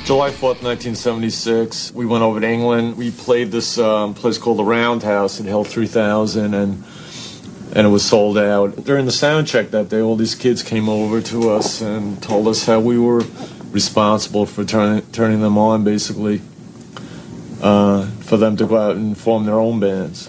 July 4th, 1976. We went over to England. We played this place called the Roundhouse. It held 3,000, and it was sold out. During the sound check that day, all these kids came over to us and told us how we were responsible for turning them on, basically, for them to go out and form their own bands.